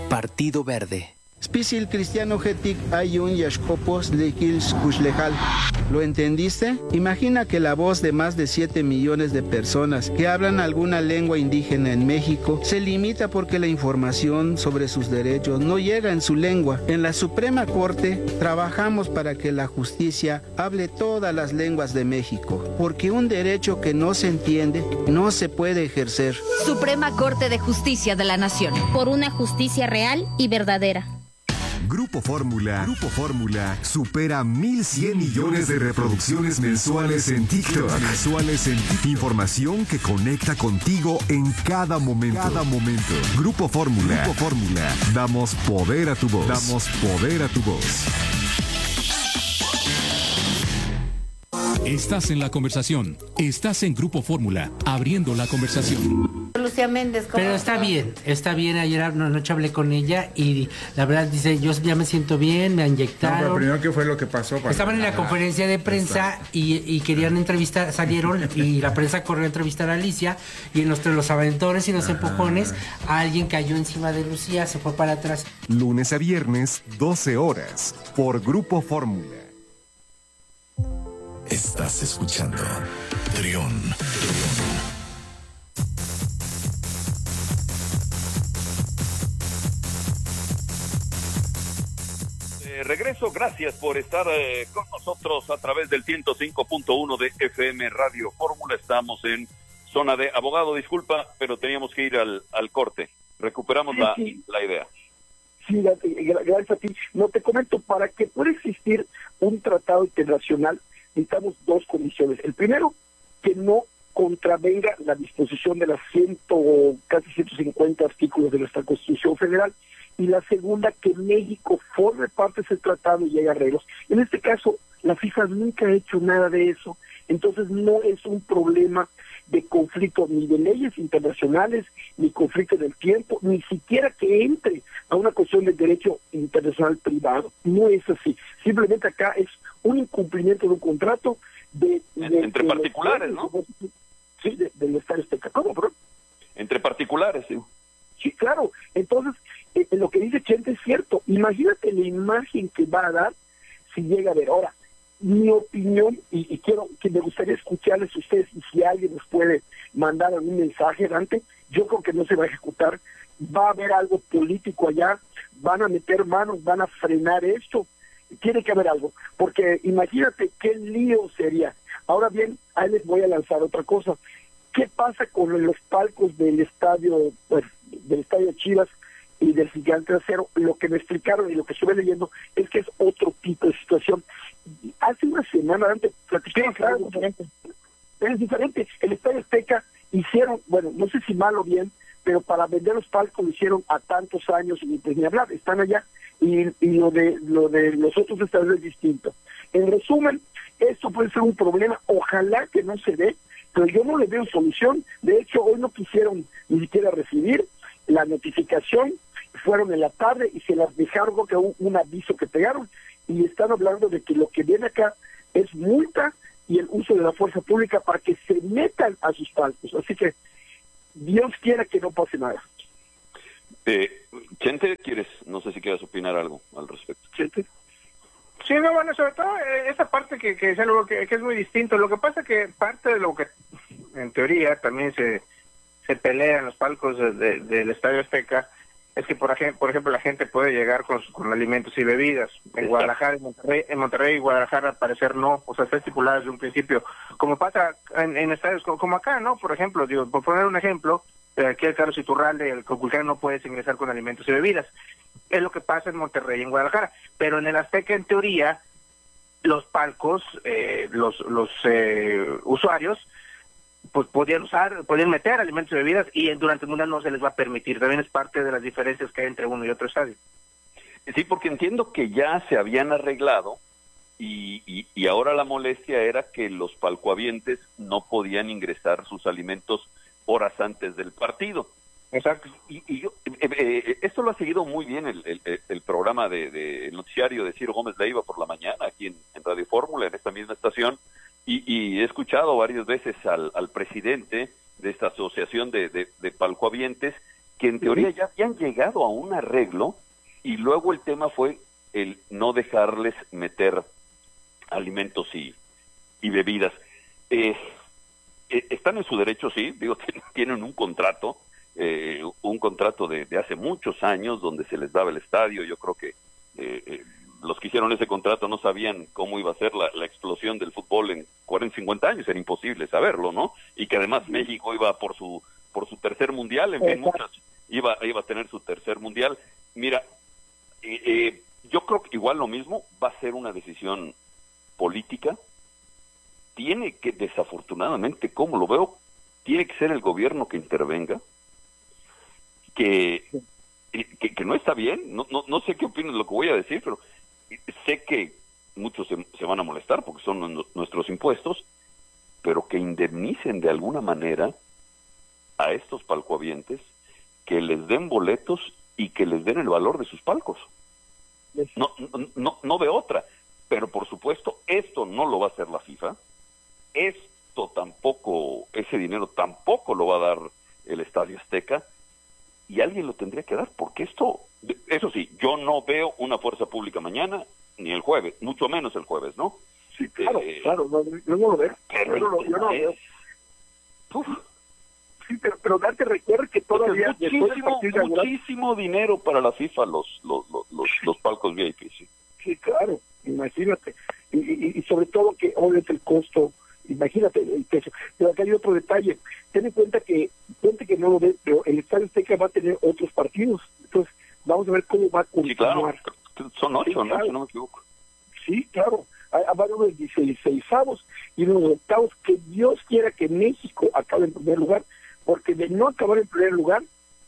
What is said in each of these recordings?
Partido Verde. Spisil cristiano getic ayun yashkopos lekils kushlejal. ¿Lo entendiste? Imagina que la voz de más de 7 millones de personas que hablan alguna lengua indígena en México se limita porque la información sobre sus derechos no llega en su lengua. En la Suprema Corte trabajamos para que la justicia hable todas las lenguas de México, porque un derecho que no se entiende no se puede ejercer. Suprema Corte de Justicia de la Nación. Por una justicia real y verdadera. Grupo Fórmula supera 1,100 millones de reproducciones mensuales en TikTok. Información que conecta contigo en cada momento. Grupo Fórmula. Damos poder a tu voz. Estás en la conversación. Estás en Grupo Fórmula, abriendo la conversación. Lucía Méndez, pero está bien. Ayer anoche hablé con ella y la verdad dice, yo ya me siento bien, me inyectaron. No, pero primero, ¿qué fue lo que pasó? Estaban en la conferencia de prensa y querían entrevistar, salieron y la prensa corrió a entrevistar a Alicia y entre los aventones y los empujones, alguien cayó encima de Lucía, se fue para atrás. Lunes a viernes, 12 horas, por Grupo Fórmula. Estás escuchando Trión. Regreso, gracias por estar con nosotros a través del 105.1 de FM Radio Fórmula. Estamos en zona de abogado, disculpa, pero teníamos que ir al corte. Recuperamos la idea. Sí, gracias a ti. No, te comento, para que pueda existir un tratado internacional necesitamos dos condiciones. El primero, que no contravenga la disposición de las casi 150 artículos de nuestra Constitución Federal, y la segunda, que México forme parte de ese tratado y haya arreglos. En este caso, la FIFA nunca ha hecho nada de eso, entonces no es un problema de conflicto ni de leyes internacionales, ni conflicto del tiempo, ni siquiera que entre a una cuestión de derecho internacional privado. No es así. Simplemente acá es un incumplimiento de un contrato entre particulares, ¿no? Sí, del Estadio Azteca. ¿Cómo, bro? Entre particulares, sí. Sí, claro. Entonces, lo que dice Chente es cierto. Imagínate la imagen que va a dar si llega a ver. Ahora, mi opinión, y quiero que me gustaría escucharles a ustedes, y si alguien nos puede mandar algún mensaje, Dante, yo creo que no se va a ejecutar. Va a haber algo político allá, van a meter manos, van a frenar esto. Tiene que haber algo, porque imagínate qué lío sería. Ahora bien, ahí les voy a lanzar otra cosa. ¿Qué pasa con los palcos del estadio Chivas y del Gigante de Acero? Lo que me explicaron y lo que estuve leyendo es que es otro tipo de situación. Hace una semana antes platicamos algo diferente. Es diferente. El Estadio Azteca hicieron, bueno, no sé si mal o bien, pero para vender los palcos lo hicieron a tantos años y ni hablar, están allá, y lo de los otros estadios es distinto. En resumen, esto puede ser un problema, ojalá que no se dé, pero yo no le veo solución. De hecho, hoy no quisieron ni siquiera recibir la notificación, fueron en la tarde y se las dejaron, que hubo un aviso que pegaron, y están hablando de que lo que viene acá es multa y el uso de la fuerza pública para que se metan a sus palcos. Así que Dios quiera que no pase nada. Chente, no sé si quieres opinar algo al respecto. Chente. Sí, no, bueno, sobre todo esa parte que es algo que es muy distinto. Lo que pasa que parte de lo que en teoría también se pelea en los palcos del Estadio Azteca es que, por ejemplo, la gente puede llegar con alimentos y bebidas. En Guadalajara, en Monterrey y Guadalajara, al parecer no. O sea, está estipulado desde un principio. Como pasa en estadios como acá, ¿no? Por ejemplo, por poner un ejemplo, aquí el Carlos Iturralde, el Coculcán, no puedes ingresar con alimentos y bebidas. Es lo que pasa en Monterrey y en Guadalajara. Pero en el Azteca, en teoría, los palcos, los usuarios, pues podían meter alimentos y bebidas, y durante el Mundial no se les va a permitir. También es parte de las diferencias que hay entre uno y otro estadio. Sí, porque entiendo que ya se habían arreglado y ahora la molestia era que los palcohabientes no podían ingresar sus alimentos horas antes del partido. Exacto. Y yo, esto lo ha seguido muy bien el programa el noticiario de Ciro Gómez Leiva por la mañana aquí en Radio Fórmula, en esta misma estación, y he escuchado varias veces al presidente de esta asociación de palcohabientes, que en teoría ya habían llegado a un arreglo y luego el tema fue el no dejarles meter alimentos y bebidas. Están en su derecho, sí, digo, tienen un contrato de hace muchos años donde se les daba el estadio. Yo creo que los que hicieron ese contrato no sabían cómo iba a ser la explosión del fútbol en 40, 50 años, era imposible saberlo, ¿no? Y que además México iba por su tercer mundial, en fin, iba a tener su tercer mundial. Mira, yo creo que igual lo mismo va a ser una decisión política. Tiene que, desafortunadamente, como lo veo, tiene que ser el gobierno que intervenga, que no está bien. No sé qué opinas de lo que voy a decir, pero sé que muchos se van a molestar porque son nuestros impuestos, pero que indemnicen de alguna manera a estos palcohabientes, que les den boletos y que les den el valor de sus palcos. No veo otra. Pero por supuesto, esto no lo va a hacer la FIFA. Esto tampoco, ese dinero tampoco lo va a dar el Estadio Azteca, y alguien lo tendría que dar, porque esto, eso sí, yo no veo una fuerza pública mañana, ni el jueves, mucho menos el jueves, ¿no? Sí, claro, yo no lo veo. Yo no lo veo. Sí, pero date recuerda que todavía muchísimo dinero para la FIFA los palcos VIP, sí. Sí, claro, imagínate. Y sobre todo que obviamente el costo, imagínate el peso. Pero acá hay otro detalle. Ten en cuenta que no lo ves, pero el Estadio Azteca va a tener otros partidos. Entonces, vamos a ver cómo va a continuar. Sí, claro. Son 8, sí, ¿no? Claro. Si no me equivoco. Sí, claro. Hay varios de 16avos y de los octavos, que Dios quiera que México acabe en primer lugar, porque de no acabar en primer lugar,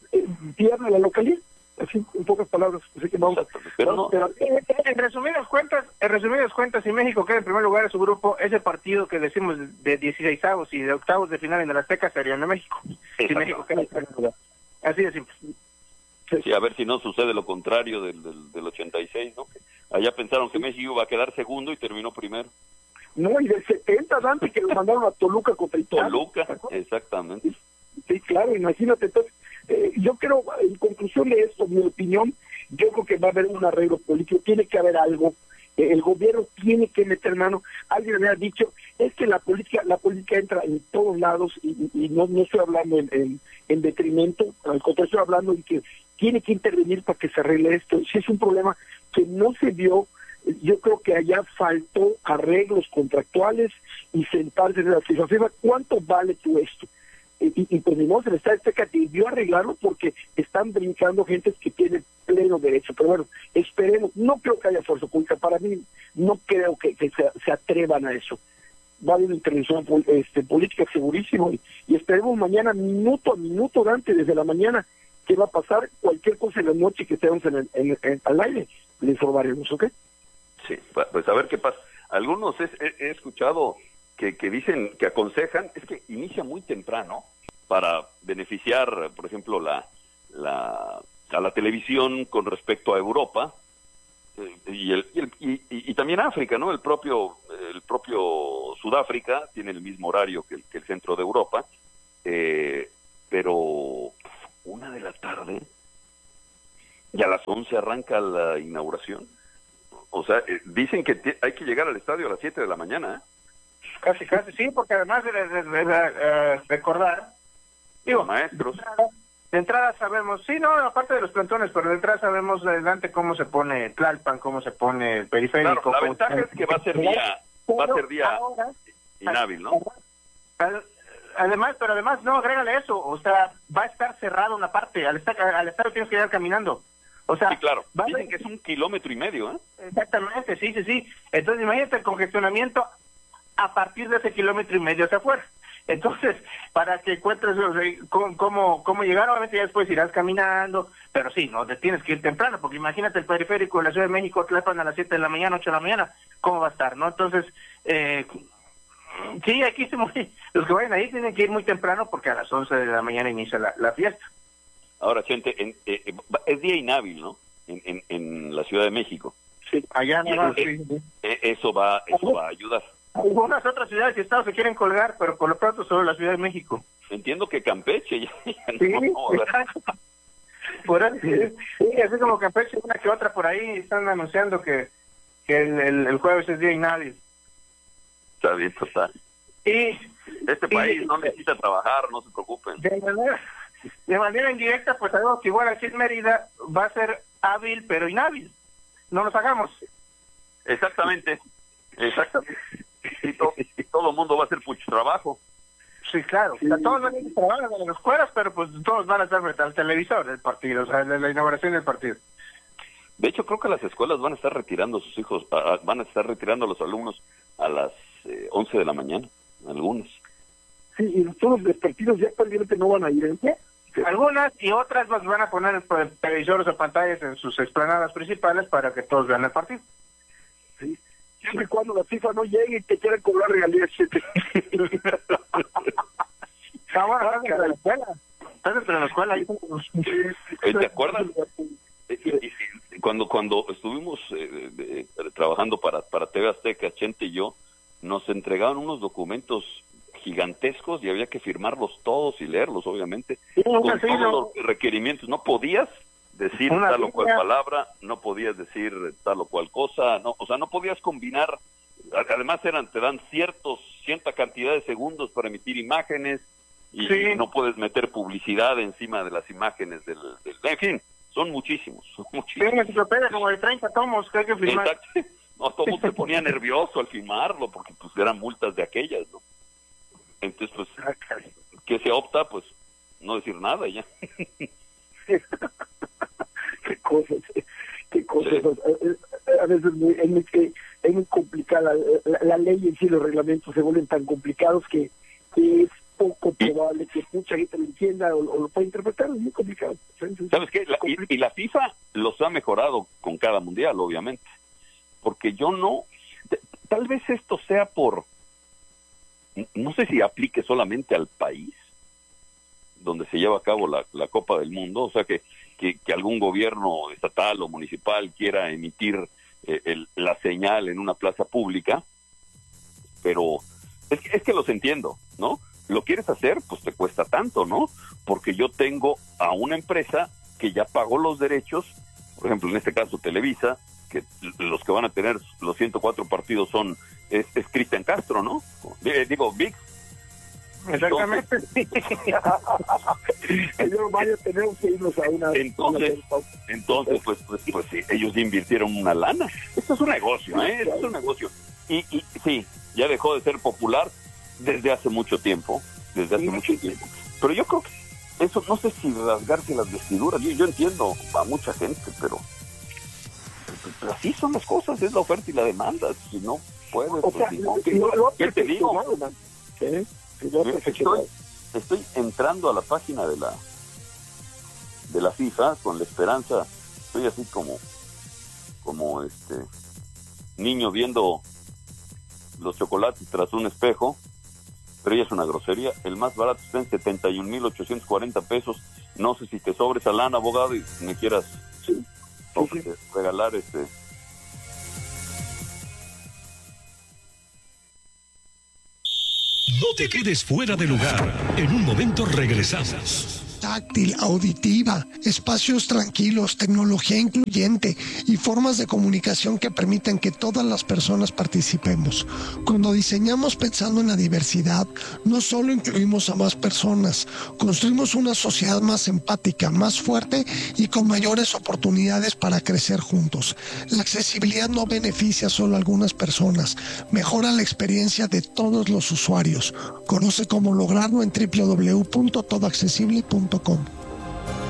pierde la localidad. Así, en pocas palabras, así que vamos. Pero en resumidas cuentas, si México queda en primer lugar en su grupo, ese partido que decimos de 16avos y de octavos de final en el Azteca serían de México. Si México queda en primer lugar. Así de simple. Sí, a ver si no sucede lo contrario del 86, ¿no? Que allá pensaron que México iba a quedar segundo y terminó primero. No, y del 70, Dante, que lo mandaron a Toluca contra Italia. Toluca, exactamente. Sí, claro, imagínate. Entonces, yo creo, en conclusión de esto, mi opinión, yo creo que va a haber un arreglo político, tiene que haber algo, el gobierno tiene que meter mano. Alguien me ha dicho, es que la política entra en todos lados, y no estoy hablando en detrimento, al contrario, estoy hablando de que tiene que intervenir para que se arregle esto. Si es un problema que no se dio, yo creo que allá faltó arreglos contractuales y sentarse en la FIFA. ¿Cuánto vale tú esto? Y pues ni modo, el Estadio Azteca debió arreglarlo porque están brincando gentes que tienen pleno derecho. Pero bueno, esperemos. No creo que haya fuerza pública. Para mí, no creo que se atrevan a eso. Va a haber una intervención política segurísimo, y esperemos mañana, minuto a minuto, Dante, desde la mañana, qué va a pasar. Cualquier cosa en la noche que estemos al aire, le informaremos, ¿ok? Sí, pues a ver qué pasa. Algunos he escuchado que dicen, que aconsejan, es que inicia muy temprano para beneficiar, por ejemplo, a la televisión con respecto a Europa, y también África, ¿no? El propio Sudáfrica tiene el mismo horario que el centro de Europa, pero 1 de la tarde y a las 11 arranca la inauguración. O sea, dicen que hay que llegar al estadio a las 7 de la mañana, ¿eh? Casi, sí, porque además de recordar, digo, maestros. De entrada sabemos, sí, no, aparte de los plantones, pero de entrada sabemos adelante cómo se pone Tlalpan, cómo se pone el periférico. Claro, la ventaja es que va a ser día inhábil, ¿no? Además, no, agrégale eso, o sea, va a estar cerrado una parte, al estadio tienes que llegar caminando. O sea, sí, claro, dicen que es 1,5 kilómetros, ¿eh? Exactamente, sí. Entonces, imagínate el congestionamiento a partir de ese 1,5 kilómetros hacia afuera. Entonces, para que encuentres cómo llegar, obviamente ya después irás caminando, pero sí, no, te tienes que ir temprano, porque imagínate el periférico de la Ciudad de México, Tlalpan a las 7 de la mañana, 8 de la mañana, ¿cómo va a estar, no? Entonces, sí, aquí los que vayan ahí tienen que ir muy temprano, porque a las 11 de la mañana inicia la fiesta. Ahora, gente, es día inhábil, ¿no? En la Ciudad de México. Sí, allá no. Eso va a ayudar. Algunas otras ciudades y estados se quieren colgar, pero por lo pronto solo la Ciudad de México. Entiendo que Campeche ya sí, no. Por eso, sí, así como que aparece una que otra por ahí, están anunciando que el jueves es día inhábil. Está bien, total. Y este país no necesita trabajar, no se preocupen. De manera indirecta, pues sabemos que igual aquí en Mérida va a ser hábil pero inhábil. No nos hagamos. Exactamente. Y todo el mundo va a hacer mucho trabajo. Sí, claro. O sea, todos van a trabajar en las escuelas, pero pues todos van a estar frente al televisor del partido, o sea, de la inauguración del partido. De hecho, creo que las escuelas van a estar retirando a sus hijos, van a estar retirando a los alumnos a las 11 de la mañana, algunos. Sí, y todos los partidos ya prácticamente no van a ir, ¿eh? Algunas y otras las van a poner televisores o pantallas en sus explanadas principales para que todos vean el partido. Sí. Siempre y cuando la FIFA no llegue y te quieran cobrar regalías. Estás dentro de la escuela. ¿Te acuerdas? Cuando estuvimos trabajando para TV Azteca, Chente y yo, nos entregaban unos documentos gigantescos y había que firmarlos todos y leerlos, obviamente, con todos los requerimientos. No podías decir tal o cual palabra, no podías decir tal o cual cosa, no, o sea, no podías combinar. Además te dan cierta cantidad de segundos para emitir imágenes y no puedes meter publicidad encima de las imágenes del en fin, son muchísimos. Sí, una enciclopedia como de 30 tomos que hay que firmar. Exacto. No, todo el mundo se ponía nervioso al firmarlo porque pues eran multas de aquellas, ¿no? Entonces, pues, ¿qué se opta? Pues, no decir nada ya. Qué cosas. Sí. A veces es muy complicada. La ley en sí, los reglamentos se vuelven tan complicados que es poco probable que mucha gente lo entienda o lo pueda interpretar. Es muy complicado. ¿Sabes qué? Y la FIFA los ha mejorado con cada mundial, obviamente. Porque tal vez esto sea no sé si aplique solamente al país donde se lleva a cabo la Copa del Mundo, o sea que algún gobierno estatal o municipal quiera emitir la señal en una plaza pública, pero es que los entiendo, ¿no? Lo quieres hacer, pues te cuesta tanto, ¿no? Porque yo tengo a una empresa que ya pagó los derechos, por ejemplo, en este caso Televisa, que los que van a tener los 104 partidos es Cristian Castro, ¿no? Digo, Vic. Exactamente. Tenemos que irnos a una... Entonces pues sí, ellos invirtieron una lana. Esto es un negocio, Esto es un negocio. Y sí, ya dejó de ser popular desde hace mucho tiempo. Pero yo creo que eso, no sé si rasgarse las vestiduras. Yo entiendo a mucha gente, pero así son las cosas, es la oferta y la demanda. Si no puedes, ¿qué te digo? Estoy entrando a la página de la FIFA con la esperanza, estoy así como niño viendo los chocolates tras un espejo, pero ella es una grosería. El más barato está en 71,840 pesos. No sé si te sobres a lana, abogado, y me quieras regalar No te quedes fuera de lugar. En un momento regresamos. Táctil, auditiva, espacios tranquilos, tecnología incluyente y formas de comunicación que permiten que todas las personas participemos. Cuando diseñamos pensando en la diversidad, no solo incluimos a más personas, construimos una sociedad más empática, más fuerte y con mayores oportunidades para crecer juntos. La accesibilidad no beneficia solo a algunas personas, mejora la experiencia de todos los usuarios. Conoce cómo lograrlo en www.todoaccesible.com.